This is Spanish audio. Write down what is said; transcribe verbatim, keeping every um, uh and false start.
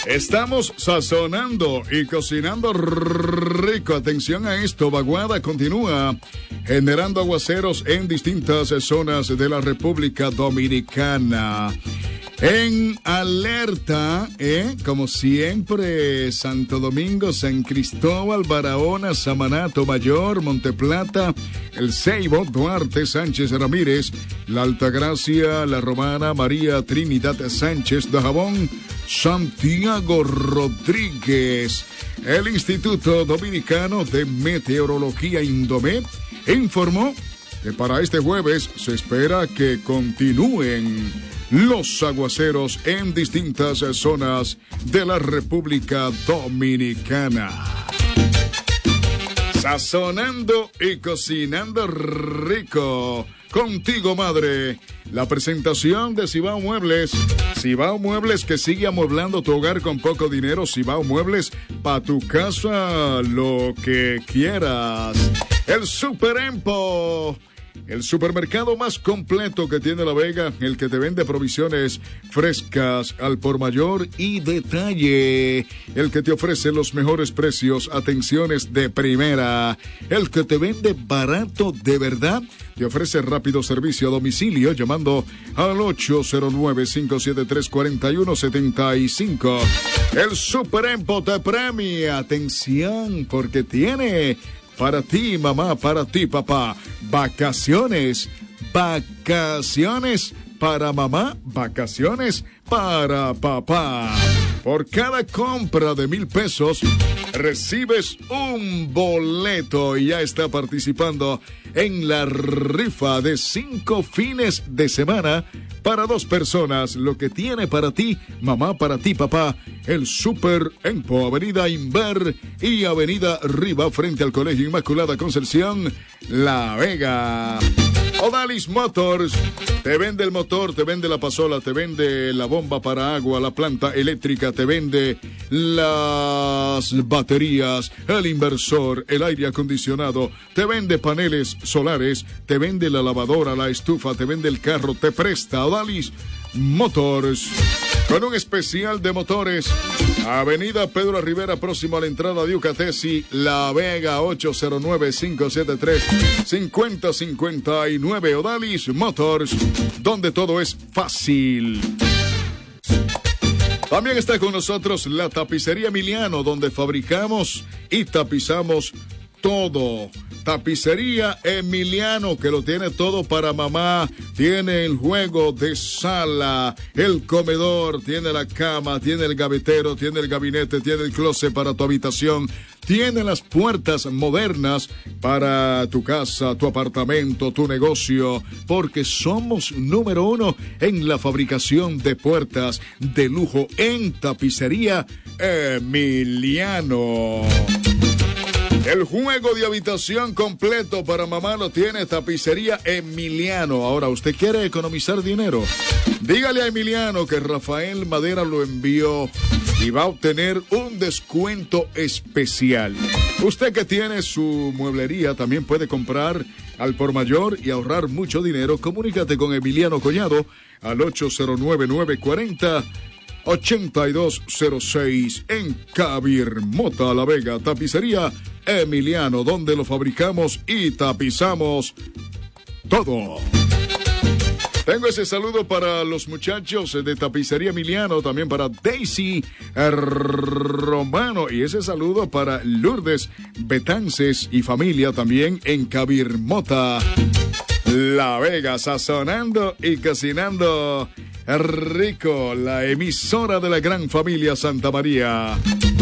Estamos sazonando y cocinando rico. Atención a esto, vaguada continúa generando aguaceros en distintas zonas de la República Dominicana. En alerta, ¿eh? Como siempre, Santo Domingo, San Cristóbal, Barahona, Samaná, Mayor, Monteplata, El Ceibo, Duarte, Sánchez Ramírez, La Altagracia, La Romana, María Trinidad Sánchez, Dajabón, Santiago Rodríguez. El Instituto Dominicano de Meteorología, Indomet, informó que para este jueves se espera que continúen los aguaceros en distintas zonas de la República Dominicana. Sazonando y cocinando rico. Contigo, madre. La presentación de Cibao Muebles. Cibao Muebles, que sigue amueblando tu hogar con poco dinero. Cibao Muebles, pa' tu casa, lo que quieras. El Super Empo, el supermercado más completo que tiene La Vega, el que te vende provisiones frescas al por mayor y detalle, el que te ofrece los mejores precios, atenciones de primera, el que te vende barato de verdad, te ofrece rápido servicio a domicilio llamando al ocho cero nueve, cinco siete tres, cuatro uno siete cinco. El Super Empo te premia, atención, porque tiene para ti, mamá, para ti, papá, vacaciones, vacaciones para mamá, vacaciones para papá. Por cada compra de mil pesos, recibes un boleto y ya está participando en la rifa de cinco fines de semana para dos personas. Lo que tiene para ti, mamá, para ti, papá, el Super Empo, Avenida Inver y Avenida Riva, frente al Colegio Inmaculada Concepción, La Vega. Odalis Motors, te vende el motor, te vende la pasola, te vende la bomba para agua, la planta eléctrica, te vende las baterías, el inversor, el aire acondicionado, te vende paneles solares, te vende la lavadora, la estufa, te vende el carro, te presta Odalis Motors. Con un especial de motores, Avenida Pedro Rivera, próximo a la entrada de Ucatesi, La Vega, ocho cero nueve, cinco siete tres, cinco cero cinco nueve. Odalis Motors, donde todo es fácil. También está con nosotros la Tapicería Emiliano, donde fabricamos y tapizamos todo. Tapicería Emiliano, que lo tiene todo para mamá. Tiene el juego de sala, el comedor, tiene la cama, tiene el gavetero, tiene el gabinete, tiene el closet para tu habitación. Tiene las puertas modernas para tu casa, tu apartamento, tu negocio, porque somos número uno en la fabricación de puertas de lujo en Tapicería Emiliano. El juego de habitación completo para mamá lo tiene Tapicería Emiliano. Ahora, ¿usted quiere economizar dinero? Dígale a Emiliano que Rafael Madera lo envió y va a obtener un descuento especial. Usted que tiene su mueblería también puede comprar al por mayor y ahorrar mucho dinero. Comunícate con Emiliano Collado al ocho cero nueve, nueve cuatro cero, ocho dos cero seis en Cabirmota, La Vega. Tapicería Emiliano, donde lo fabricamos y tapizamos todo. Tengo ese saludo para los muchachos de Tapicería Emiliano, también para Daisy Romano, y ese saludo para Lourdes Betances y familia también en Cabirmota, La Vega, sazonando y cocinando rico, la emisora de la gran familia Santa María.